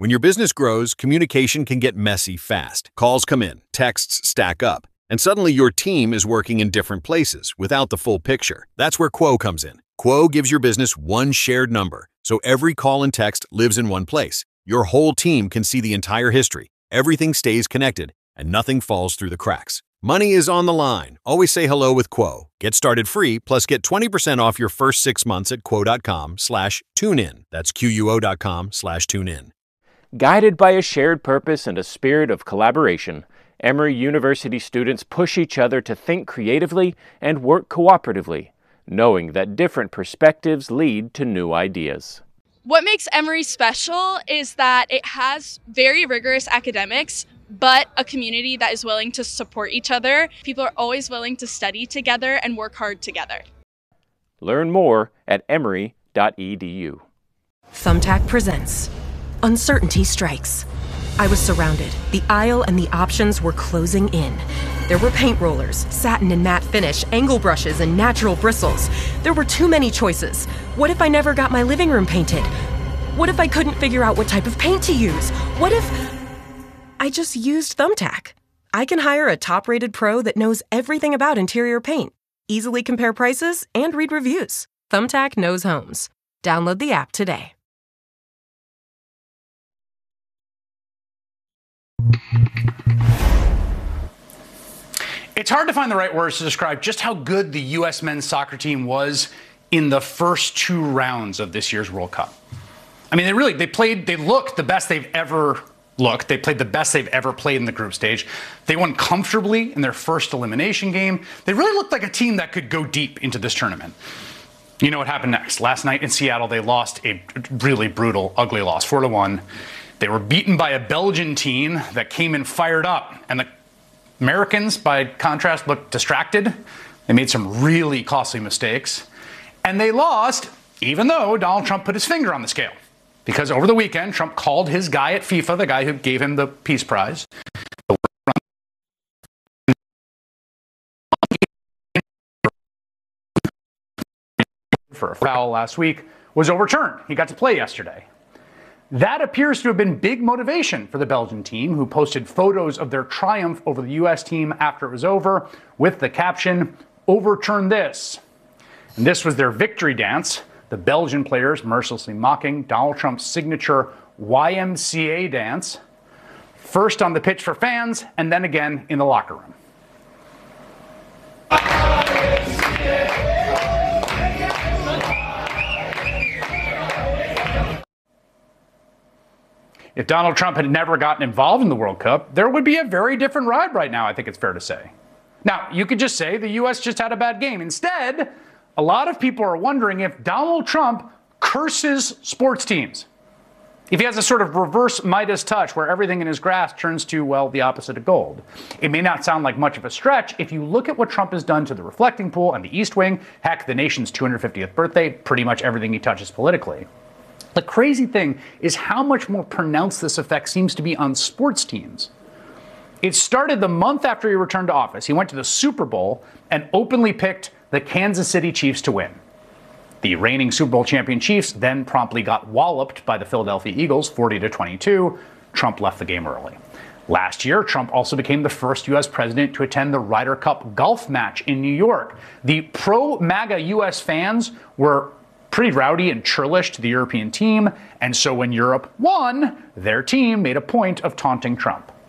When your business grows, communication can get messy fast. Calls come in, texts stack up, and suddenly your team is working in different places without the full picture. That's where Quo comes in. Quo gives your business one shared number, so every call and text lives in one place. Your whole team can see the entire history. Everything stays connected, and nothing falls through the cracks. Money is on the line. Always say hello with Quo. Get started free, plus get 20% off your first 6 months at quo.com/tunein. That's quo.com/tunein. Guided by a shared purpose and a spirit of collaboration, Emory University students push each other to think creatively and work cooperatively, knowing that different perspectives lead to new ideas. What makes Emory special is that it has very rigorous academics, but a community that is willing to support each other. People are always willing to study together and work hard together. Learn more at emory.edu. Thumbtack presents Uncertainty Strikes. I was surrounded. The aisle and the options were closing in. There were paint rollers, satin and matte finish, angle brushes, and natural bristles. There were too many choices. What if I never got my living room painted? What if I couldn't figure out what type of paint to use? What if I just used Thumbtack? I can hire a top-rated pro that knows everything about interior paint, easily compare prices, and read reviews. Thumbtack knows homes. Download the app today. It's hard to find the right words to describe just how good the U.S. men's soccer team was in the first 2 rounds of this year's World Cup. I mean, they looked the best they've ever looked. They played the best they've ever played in the group stage. They won comfortably in their first elimination game. They really looked like a team that could go deep into this tournament. You know what happened next? Last night in Seattle, they lost a really brutal, ugly loss, 4-1. They were beaten by a Belgian team that came in fired up, and the Americans, by contrast, looked distracted. They made some really costly mistakes, and they lost even though Donald Trump put his finger on the scale. Because over the weekend, Trump called his guy at FIFA, the guy who gave him the Peace Prize, for a foul last week, was overturned. He got to play yesterday. That appears to have been big motivation for the Belgian team, who posted photos of their triumph over the U.S. team after it was over with the caption, "Overturn this." And this was their victory dance, the Belgian players mercilessly mocking Donald Trump's signature YMCA dance, first on the pitch for fans and then again in the locker room. If Donald Trump had never gotten involved in the World Cup, there would be a very different ride right now, I think it's fair to say. Now, you could just say the U.S. just had a bad game. Instead, a lot of people are wondering if Donald Trump curses sports teams. If he has a sort of reverse Midas touch where everything in his grasp turns to, well, the opposite of gold. It may not sound like much of a stretch if you look at what Trump has done to the Reflecting Pool and the East Wing, heck, the nation's 250th birthday, pretty much everything he touches politically. The crazy thing is how much more pronounced this effect seems to be on sports teams. It started the month after he returned to office. He went to the Super Bowl and openly picked the Kansas City Chiefs to win. The reigning Super Bowl champion Chiefs then promptly got walloped by the Philadelphia Eagles 40-22. Trump left the game early. Last year, Trump also became the first U.S. president to attend the Ryder Cup golf match in New York. The pro-MAGA U.S. fans were pretty rowdy and churlish to the European team, and so when Europe won, their team made a point of taunting Trump.